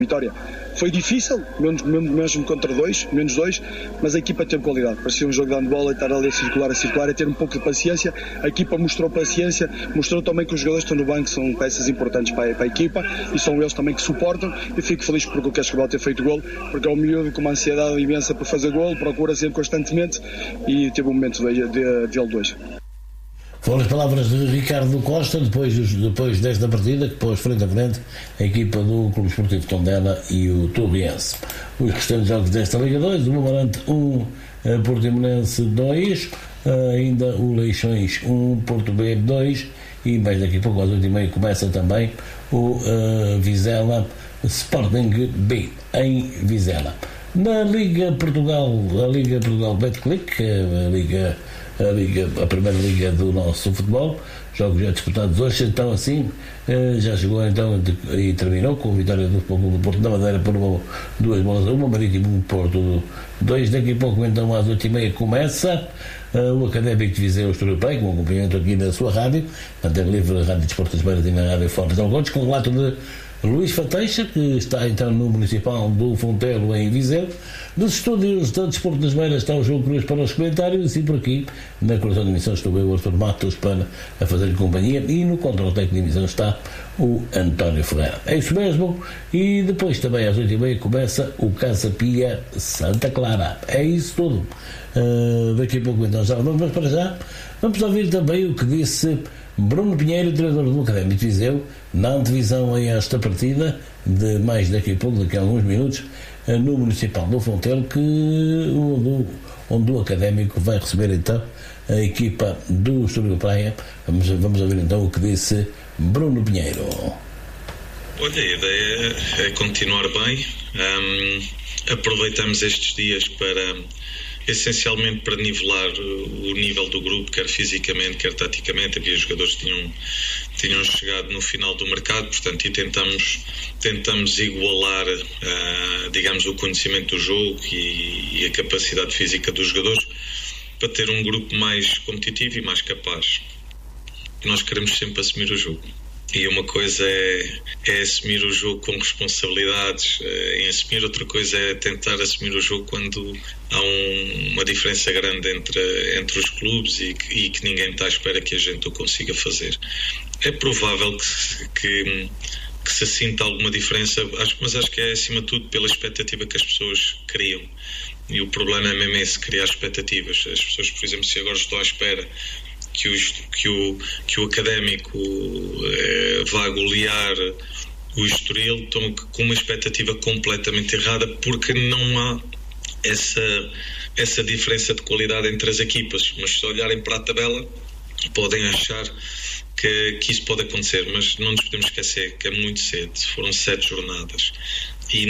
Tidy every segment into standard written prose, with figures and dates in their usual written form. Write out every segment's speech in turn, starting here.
Vitória. Foi difícil, mesmo contra menos dois, mas a equipa teve qualidade. Parecia um jogo de handball, estar ali a circular, e ter um pouco de paciência. A equipa mostrou paciência, mostrou também que os jogadores que estão no banco são peças importantes para a equipa e são eles também que suportam. E fico feliz porque o Cascavel ter feito gol, porque é um miúdo com uma ansiedade imensa para fazer gol, procura sempre constantemente e teve um momento dele dois. Foram as palavras de Ricardo Costa depois desta partida, que pôs frente a frente a equipa do Clube Esportivo Tondela e o Torriense. Os restantes jogos desta Liga 2, o Amarante 1, Portimonense 2, ainda o Leixões 1, Porto B 2, e mais daqui a pouco às 8h30 começa também o Vizela Sporting B em Vizela. Na Liga Portugal, Betclic, a primeira liga do nosso futebol, jogos já disputados hoje, então assim, já chegou então e terminou com a vitória do Porto da Madeira por 2-1, Marítimo Porto 2, daqui a pouco então às 8h30 começa o Académico de Viseu Estoril Play, com acompanhamento aqui na sua rádio, Antena Livre, Rádio de Desportos das Beiras e na Rádio Forte de Algodos, com o relato de Luís Fateixa, que está então no Municipal do Fontelo em Viseu. Dos estúdios de Desporto das Beiras está o João Cruz para os comentários, e por aqui na coração de emissão estou eu, Artur Matos, para a fazer companhia, e no controle técnico de emissão está o António Ferreira. É isso mesmo, e depois também às 8h30 começa o Casa Pia Santa Clara. É isso tudo. Daqui a pouco então já vamos, mas para já vamos ouvir também o que disse Bruno Pinheiro, treinador do Académico de Viseu, na antevisão a esta partida, de mais daqui a pouco, daqui a alguns minutos, no Municipal do Fontelo, onde o Académico vai receber então a equipa do Estoril Praia. Vamos ouvir então o que disse Bruno Pinheiro. Olha, a ideia é continuar bem. Aproveitamos estes dias essencialmente para nivelar o nível do grupo, quer fisicamente, quer taticamente. Havia jogadores que tinham chegado no final do mercado, portanto, e tentamos igualar, digamos, o conhecimento do jogo e a capacidade física dos jogadores para ter um grupo mais competitivo e mais capaz. Nós queremos sempre assumir o jogo. E uma coisa é assumir o jogo com responsabilidades, em assumir, outra coisa é tentar assumir o jogo quando há uma diferença grande entre os clubes e que ninguém está à espera que a gente o consiga fazer. É provável que se sinta alguma diferença, mas acho que é acima de tudo pela expectativa que as pessoas criam. E o problema é mesmo esse, criar expectativas. As pessoas, por exemplo, se agora estou à espera que o Académico vá golear o Estoril, estão com uma expectativa completamente errada, porque não há essa diferença de qualidade entre as equipas. Mas se olharem para a tabela podem achar que isso pode acontecer, mas não nos podemos esquecer que é muito cedo. Foram 7 jornadas e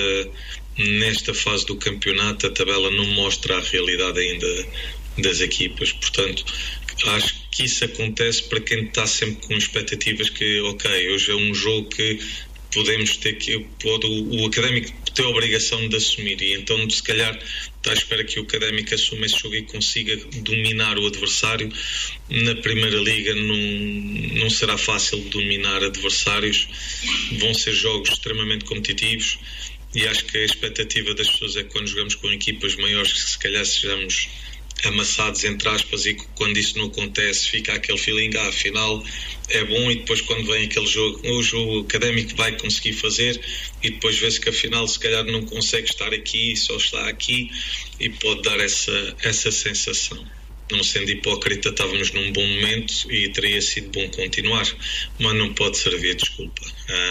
nesta fase do campeonato a tabela não mostra a realidade ainda das equipas, portanto acho que isso acontece para quem está sempre com expectativas que, ok, hoje é um jogo que podemos ter o Académico tem a obrigação de assumir, e então se calhar está à espera que o Académico assuma esse jogo e consiga dominar o adversário. Na Primeira Liga não será fácil dominar adversários, vão ser jogos extremamente competitivos, e acho que a expectativa das pessoas é que quando jogamos com equipas maiores que se calhar sejamos amassados, entre aspas, e quando isso não acontece fica aquele feeling, afinal é bom, e depois quando vem aquele jogo, hoje o Académico vai conseguir fazer, e depois vê-se que afinal se calhar não consegue estar aqui, só está aqui, e pode dar essa sensação. Não sendo hipócrita, estávamos num bom momento e teria sido bom continuar, mas não pode servir de desculpa,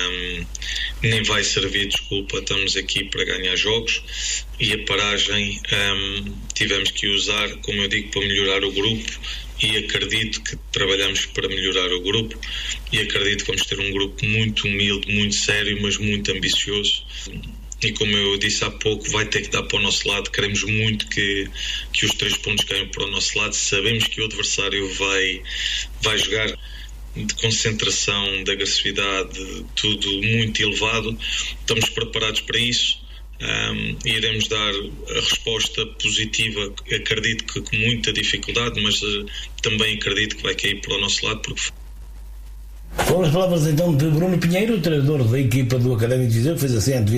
nem vai servir de desculpa. Estamos aqui para ganhar jogos, e a paragem tivemos que usar, como eu digo, para melhorar o grupo, e acredito que trabalhamos para melhorar o grupo, e acredito que vamos ter um grupo muito humilde, muito sério, mas muito ambicioso. E como eu disse há pouco, vai ter que dar para o nosso lado. Queremos muito que os 3 pontos caiam para o nosso lado. Sabemos que o adversário vai jogar de concentração, de agressividade, tudo muito elevado. Estamos preparados para isso. Iremos dar a resposta positiva, acredito que com muita dificuldade, mas também acredito que vai cair para o nosso lado, porque Foram as palavras então de Bruno Pinheiro, treinador da equipa do Académico de Viseu, que fez assim a